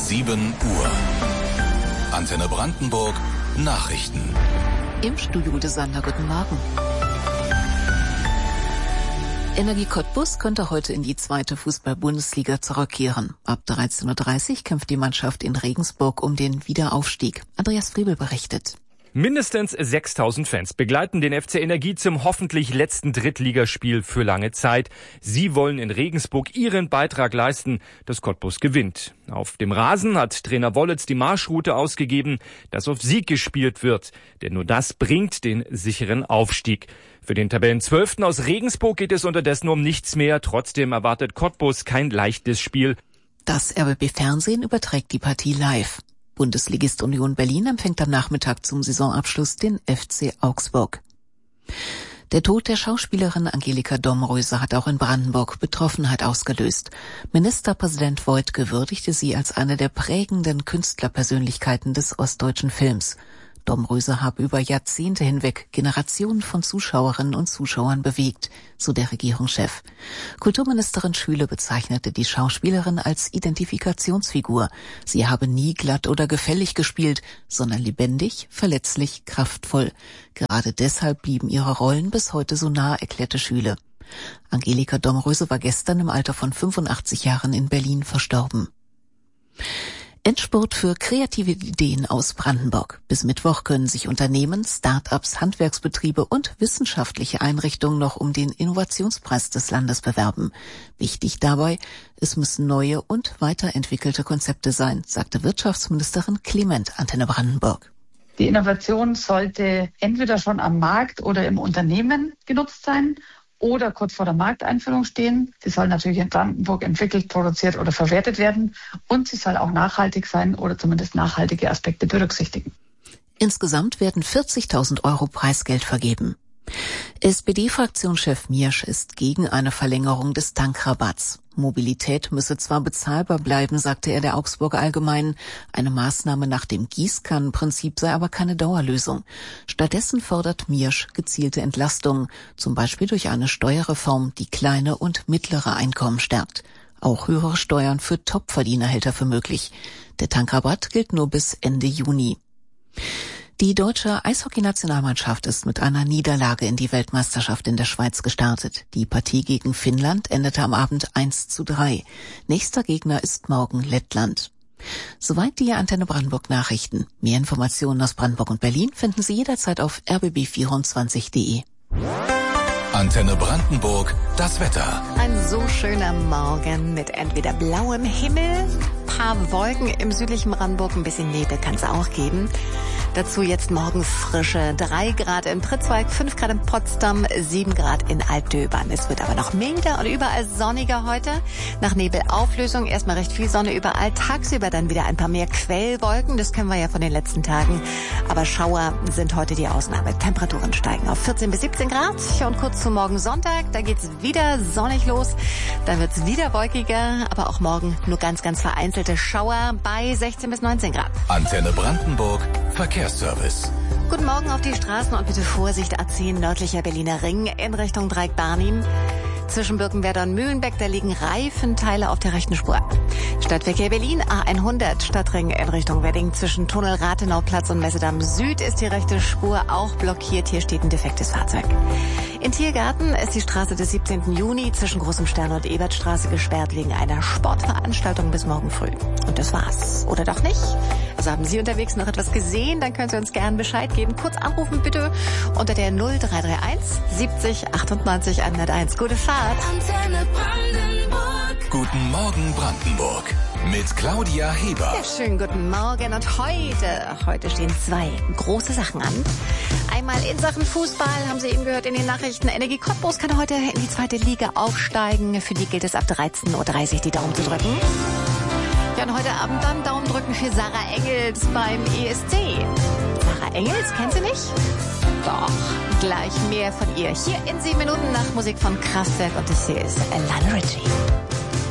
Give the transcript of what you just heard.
7 Uhr. Antenne Brandenburg Nachrichten. Im Studio Ute Sander, guten Morgen. Energie Cottbus könnte heute in die 2. Fußball-Bundesliga zurückkehren. Ab 13:30 Uhr kämpft die Mannschaft in Regensburg um den Wiederaufstieg. Andreas Friebel berichtet. Mindestens 6.000 Fans begleiten den FC Energie zum hoffentlich letzten Drittligaspiel für lange Zeit. Sie wollen in Regensburg ihren Beitrag leisten, dass Cottbus gewinnt. Auf dem Rasen hat Trainer Wollitz die Marschroute ausgegeben, dass auf Sieg gespielt wird. Denn nur das bringt den sicheren Aufstieg. Für den Tabellenzwölften aus Regensburg geht es unterdessen um nichts mehr. Trotzdem erwartet Cottbus kein leichtes Spiel. Das RBB Fernsehen überträgt die Partie live. Bundesligist Union Berlin empfängt am Nachmittag zum Saisonabschluss den FC Augsburg. Der Tod der Schauspielerin Angelika Domröse hat auch in Brandenburg Betroffenheit ausgelöst. Ministerpräsident Voigt gewürdigte sie als eine der prägenden Künstlerpersönlichkeiten des ostdeutschen Films. Domröse habe über Jahrzehnte hinweg Generationen von Zuschauerinnen und Zuschauern bewegt, so der Regierungschef. Kulturministerin Schüle bezeichnete die Schauspielerin als Identifikationsfigur. Sie habe nie glatt oder gefällig gespielt, sondern lebendig, verletzlich, kraftvoll. Gerade deshalb blieben ihre Rollen bis heute so nah, erklärte Schüle. Angelika Domröse war gestern im Alter von 85 Jahren in Berlin verstorben. Endspurt für kreative Ideen aus Brandenburg. Bis Mittwoch können sich Unternehmen, Start-ups, Handwerksbetriebe und wissenschaftliche Einrichtungen noch um den Innovationspreis des Landes bewerben. Wichtig dabei, es müssen neue und weiterentwickelte Konzepte sein, sagte Wirtschaftsministerin Clement, Antenne Brandenburg. Die Innovation sollte entweder schon am Markt oder im Unternehmen genutzt sein oder kurz vor der Markteinführung stehen. Sie soll natürlich in Brandenburg entwickelt, produziert oder verwertet werden und sie soll auch nachhaltig sein oder zumindest nachhaltige Aspekte berücksichtigen. Insgesamt werden 40.000 € Preisgeld vergeben. SPD-Fraktionschef Miersch ist gegen eine Verlängerung des Tankrabatts. Mobilität müsse zwar bezahlbar bleiben, sagte er der Augsburger Allgemeinen. Eine Maßnahme nach dem Gießkannenprinzip sei aber keine Dauerlösung. Stattdessen fordert Miersch gezielte Entlastungen, zum Beispiel durch eine Steuerreform, die kleine und mittlere Einkommen stärkt. Auch höhere Steuern für Topverdiener hält er für möglich. Der Tankrabatt gilt nur bis Ende Juni. Die deutsche Eishockeynationalmannschaft ist mit einer Niederlage in die Weltmeisterschaft in der Schweiz gestartet. Die Partie gegen Finnland endete am Abend 1:3. Nächster Gegner ist morgen Lettland. Soweit die Antenne Brandenburg Nachrichten. Mehr Informationen aus Brandenburg und Berlin finden Sie jederzeit auf rbb24.de. Antenne Brandenburg, das Wetter. Ein so schöner Morgen mit entweder blauem Himmel, paar Wolken im südlichen Brandenburg, ein bisschen Nebel kann es auch geben. Dazu jetzt morgen frische 3 Grad in Pritzwalk, 5 Grad in Potsdam, 7 Grad in Altdöbern. Es wird aber noch milder und überall sonniger heute. Nach Nebelauflösung erstmal recht viel Sonne überall. Tagsüber dann wieder ein paar mehr Quellwolken. Das kennen wir ja von den letzten Tagen. Aber Schauer sind heute die Ausnahme. Temperaturen steigen auf 14 bis 17 Grad. Und kurz zu morgen Sonntag, da geht's wieder sonnig los. Dann wird's wieder wolkiger. Aber auch morgen nur ganz, ganz vereinzelte Schauer bei 16 bis 19 Grad. Antenne Brandenburg, Verkehrsservice. Guten Morgen auf die Straßen und bitte Vorsicht, A10 nördlicher Berliner Ring in Richtung Dreieck-Barnim. Zwischen Birkenwerder und Mühlenbeck, da liegen Reifenteile auf der rechten Spur. Stadtverkehr Berlin, A100, Stadtring in Richtung Wedding. Zwischen Tunnel Rathenauplatz und Messedamm Süd ist die rechte Spur auch blockiert. Hier steht ein defektes Fahrzeug. In Tiergarten ist die Straße des 17. Juni zwischen Großem Stern und Ebertstraße gesperrt wegen einer Sportveranstaltung bis morgen früh. Und das war's. Oder doch nicht? Also haben Sie unterwegs noch etwas gesehen, dann können Sie uns gerne Bescheid geben. Kurz anrufen bitte unter der 0331 70 98 101. Gute Fahrt. Antenne Brandenburg. Guten Morgen Brandenburg mit Claudia Heber. Ja, schönen guten Morgen und heute stehen 2 große Sachen an. Einmal in Sachen Fußball, haben Sie eben gehört in den Nachrichten, Energie Cottbus kann heute in die 2. Liga aufsteigen. Für die gilt es ab 13:30 Uhr die Daumen zu drücken. Ja, und heute Abend dann Daumen drücken für Sarah Engels beim ESC. Sarah Engels, kennen Sie nicht? Doch, gleich mehr von ihr. Hier in 7 Minuten nach Musik von Kraftwerk und das hier ist Lionel Richie.